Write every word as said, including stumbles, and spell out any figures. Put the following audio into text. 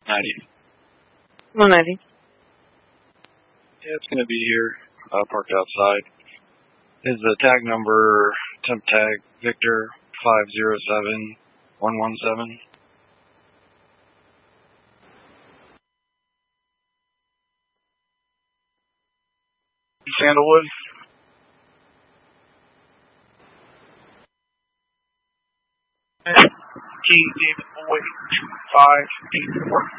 ninety. one ninety. Yeah, it's going to be here, uh, parked outside. Is the tag number temp tag Victor five zero seven one one seven? Sandalwood? Key David Boyd five eight four.